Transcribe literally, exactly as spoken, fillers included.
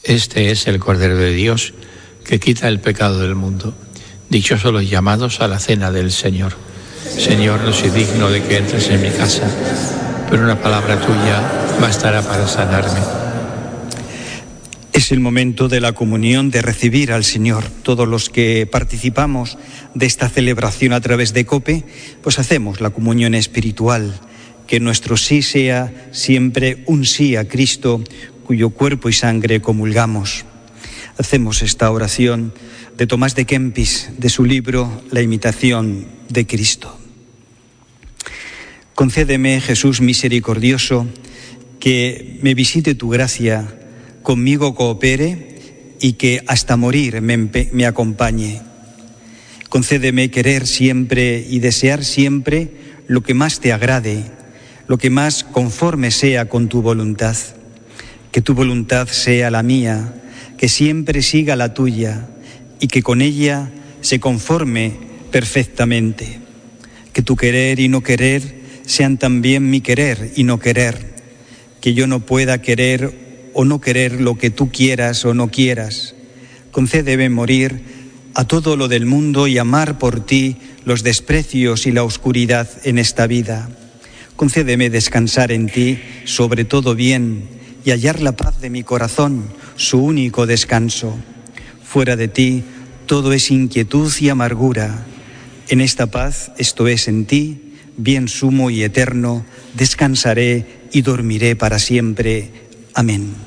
Este es el Cordero de Dios que quita el pecado del mundo. Dichosos los llamados a la cena del Señor. Señor, no soy digno de que entres en mi casa, pero una palabra tuya bastará para sanarme. Es el momento de la comunión, de recibir al Señor. Todos los que participamos de esta celebración a través de COPE, pues hacemos la comunión espiritual. Que nuestro sí sea siempre un sí a Cristo, cuyo cuerpo y sangre comulgamos. Hacemos esta oración de Tomás de Kempis, de su libro La imitación de Cristo. Concédeme, Jesús misericordioso, que me visite tu gracia, conmigo coopere y que hasta morir me, me acompañe. Concédeme querer siempre y desear siempre lo que más te agrade, lo que más conforme sea con tu voluntad. Que tu voluntad sea la mía, que siempre siga la tuya y que con ella se conforme perfectamente. Que tu querer y no querer sean también mi querer y no querer. Que yo no pueda querer o no querer lo que tú quieras o no quieras. Concédeme morir a todo lo del mundo y amar por ti los desprecios y la oscuridad en esta vida. Concédeme descansar en ti sobre todo bien y hallar la paz de mi corazón, su único descanso. Fuera de ti todo es inquietud y amargura. En esta paz, esto es en ti, bien sumo y eterno, descansaré y dormiré para siempre. Amén.